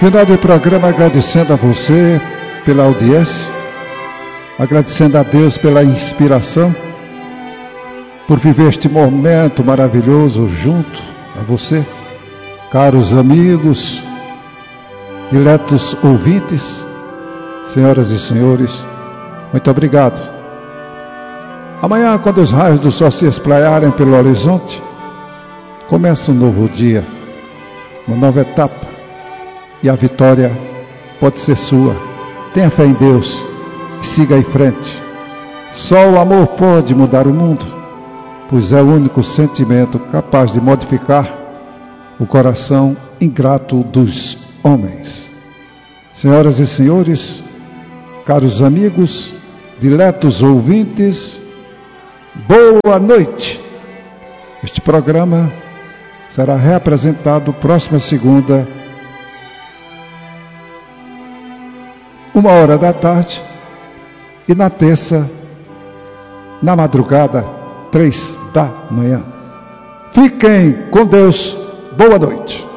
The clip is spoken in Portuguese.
Final do programa, agradecendo a você pela audiência, agradecendo a Deus pela inspiração, por viver este momento maravilhoso junto a você, caros amigos, diletos ouvintes, senhoras e senhores, muito obrigado. Amanhã, quando os raios do sol se espraiarem pelo horizonte, começa um novo dia, uma nova etapa, e a vitória pode ser sua. Tenha fé em Deus e siga em frente. Só o amor pode mudar o mundo, pois é o único sentimento capaz de modificar o coração ingrato dos homens. Senhoras e senhores, caros amigos, diletos ouvintes, boa noite. Este programa será reapresentado próxima segunda, 13h, e na terça, na madrugada, 3h. Fiquem com Deus. Boa noite.